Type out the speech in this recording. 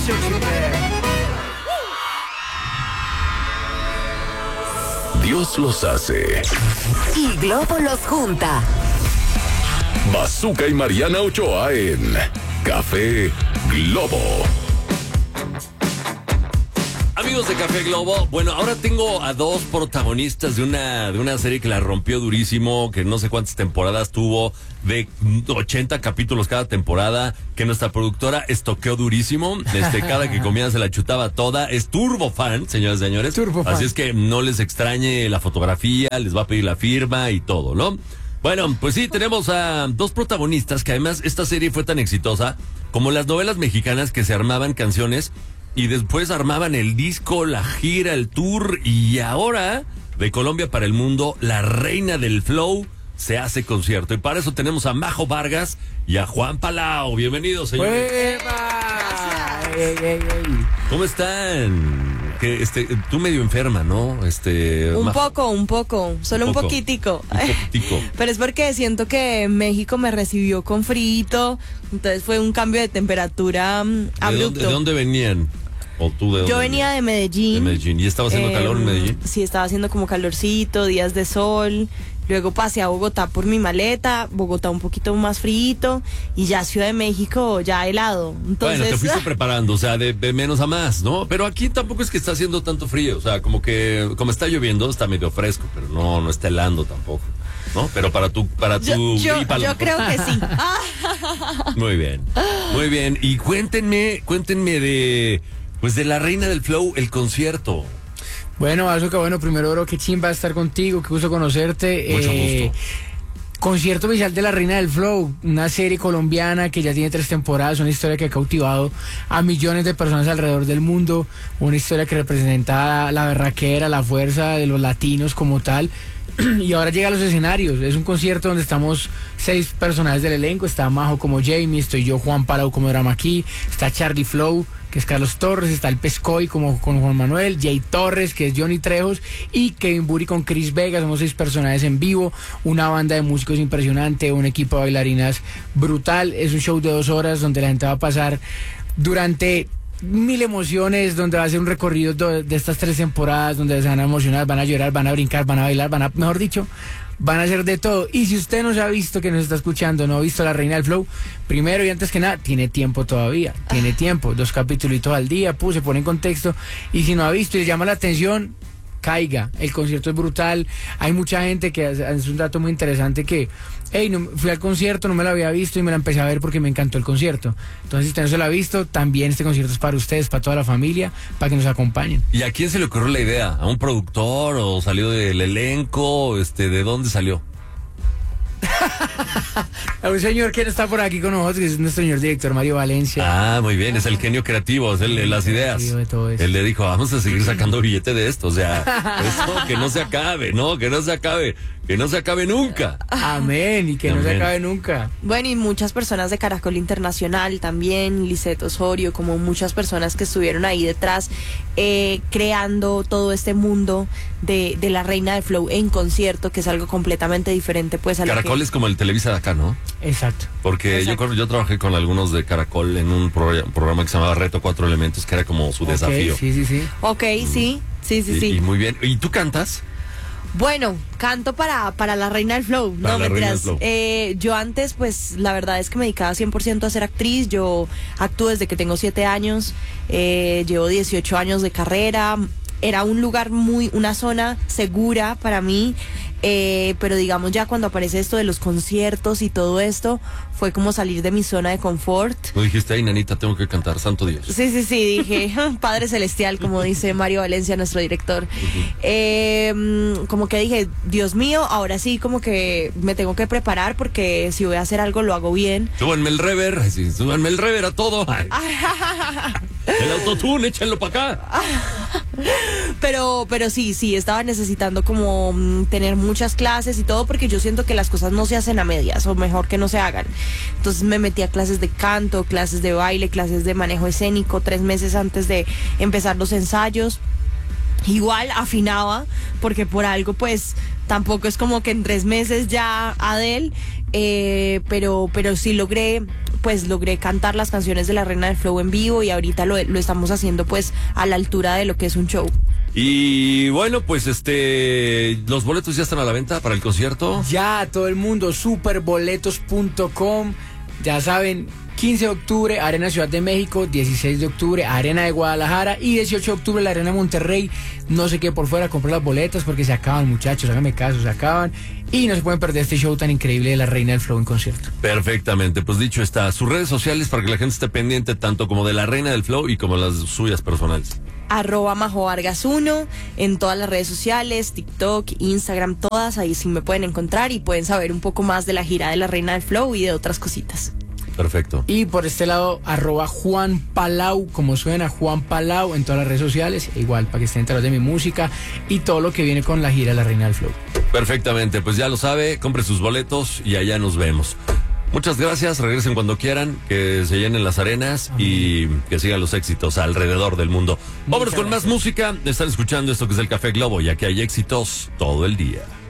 Dios los hace y Globo los junta. Bazooka y Mariana Ochoa en Café Globo. Amigos de Café Globo, bueno, ahora tengo a dos protagonistas de una serie que la rompió durísimo, que no sé cuántas temporadas tuvo, de 80 capítulos cada temporada, que nuestra productora estoqueó durísimo, cada que comía se la chutaba toda, es turbo fan, señoras y señores, así es que no les extrañe la fotografía, les va a pedir la firma y todo, ¿no? Bueno, pues sí, tenemos a dos protagonistas que además esta serie fue tan exitosa como las novelas mexicanas que se armaban canciones y después armaban el disco, la gira, el tour, y ahora, de Colombia para el mundo, la reina del flow se hace concierto. Y para eso tenemos a Majo Vargas y a Juan Palau. Bienvenidos, señores. ¿Cómo están? Que tú medio enferma, ¿no? Un poco, solo un poquitico. Pero es porque siento que México me recibió con frito, entonces fue un cambio de temperatura abrupto. ¿De dónde venían? ¿O tú de dónde? Yo venía de Medellín. De Medellín. ¿Y estaba haciendo calor en Medellín? Sí, estaba haciendo como calorcito, días de sol. Luego pasé a Bogotá por mi maleta, Bogotá un poquito más frío, y ya Ciudad de México ya helado. Entonces, bueno, te fuiste preparando, o sea, de menos a más, ¿no? Pero aquí tampoco es que está haciendo tanto frío, o sea, como está lloviendo, está medio fresco, pero no está helando tampoco, ¿no? Pero para tu yo creo que sí. Muy bien. Y cuéntenme de la reina del flow, el concierto. Bueno, Bazooka, primero, bro, qué chimba estar contigo, qué gusto conocerte. Mucho gusto. Concierto oficial de la Reina del Flow, una serie colombiana que ya tiene 3 temporadas, una historia que ha cautivado a millones de personas alrededor del mundo, una historia que representa la berraquera, la fuerza de los latinos como tal. Y ahora llega a los escenarios. Es un concierto donde estamos 6 personajes del elenco. Está Majo como Jamie, estoy yo, Juan Palau como Drama aquí, está Charlie Flow, que es Carlos Torres, está el Pescoy como con Juan Manuel, Jay Torres, que es Johnny Trejos, y Kevin Buri con Chris Vega. Somos 6 personajes en vivo, una banda de músicos impresionante, un equipo de bailarinas brutal. Es un show de 2 horas donde la gente va a pasar durante 1000 emociones, donde va a ser un recorrido de estas 3 temporadas, donde se van a emocionar, van a llorar, van a brincar, van a bailar, mejor dicho, van a hacer de todo. Y si usted no se ha visto, que nos está escuchando, no ha visto La Reina del Flow, primero y antes que nada, tiene tiempo todavía, tiene tiempo, 2 capítulos al día, se pone en contexto, y si no ha visto y le llama la atención, caiga, el concierto es brutal. Hay mucha gente que es un dato muy interesante que fui al concierto, no me lo había visto y me la empecé a ver porque me encantó el concierto. Entonces, si usted no se lo ha visto, también este concierto es para ustedes, para toda la familia, para que nos acompañen. ¿Y a quién se le ocurrió la idea? ¿A un productor o salió del elenco? ¿De dónde salió? A un señor que está por aquí con nosotros, que es nuestro señor director Mario Valencia. Ah, muy bien, es el genio creativo, es el de las ideas. Él le dijo, vamos a seguir sacando billete de esto, o sea, eso, que no se acabe, ¿no? Que no se acabe nunca. Amén, y que no se acabe nunca. Bueno, y muchas personas de Caracol Internacional también, Lisette Osorio, como muchas personas que estuvieron ahí detrás, creando todo este mundo de la Reina del Flow en concierto, que es algo completamente diferente, pues, a Caracol es como el Televisa de acá, ¿no? Exacto. Porque Exacto. Yo trabajé con algunos de Caracol en un programa que se llamaba Reto 4 Elementos, que era como su desafío. Sí. Ok, sí. Y muy bien. ¿Y tú cantas? Bueno, canto para la Reina del Flow, Para no la Reina mentiras. del Flow. Yo antes, pues, la verdad es que me dedicaba 100% a ser actriz. Yo actúo desde que tengo 7 años, llevo 18 años de carrera. Era un lugar una zona segura para mí, pero digamos ya cuando aparece esto de los conciertos y todo esto, fue como salir de mi zona de confort. ¿No dijiste, ay, nanita, tengo que cantar, santo Dios? Sí, dije, Padre Celestial, como dice Mario Valencia, nuestro director. Como que dije, Dios mío, ahora sí como que me tengo que preparar, porque si voy a hacer algo lo hago bien. Súbanme el rever a todo. El autotune, échenlo para acá. Pero sí, estaba necesitando como tener muchas clases y todo, porque yo siento que las cosas no se hacen a medias, o mejor que no se hagan. Entonces me metí a clases de canto, clases de baile, clases de manejo escénico, 3 meses antes de empezar los ensayos. Igual afinaba, porque por algo pues tampoco es como que en 3 meses ya Adele, pero sí logré pues logré cantar las canciones de la Reina del Flow en vivo y ahorita lo estamos haciendo pues a la altura de lo que es un show. Y bueno, pues los boletos ya están a la venta para el concierto. Ya, todo el mundo, superboletos.com. Ya saben, 15 de octubre, Arena Ciudad de México, 16 de octubre, Arena de Guadalajara y 18 de octubre, la Arena de Monterrey. No se quede por fuera, comprar las boletas porque se acaban, muchachos, háganme caso, se acaban. Y no se pueden perder este show tan increíble de la Reina del Flow en concierto. Perfectamente, pues dicho está, sus redes sociales para que la gente esté pendiente tanto como de la Reina del Flow y como las suyas personales. @MajoVargas1 en todas las redes sociales, TikTok, Instagram, todas, ahí sí me pueden encontrar y pueden saber un poco más de la gira de la Reina del Flow y de otras cositas. Perfecto. Y por este lado, @Juan Palau, como suena, Juan Palau en todas las redes sociales, igual para que estén enterados de mi música y todo lo que viene con la gira de la Reina del Flow. Perfectamente, pues ya lo sabe, compre sus boletos y allá nos vemos. Muchas gracias, regresen cuando quieran, que se llenen las arenas y que sigan los éxitos alrededor del mundo. Vámonos con más música, están escuchando esto que es el Café Globo, ya que hay éxitos todo el día.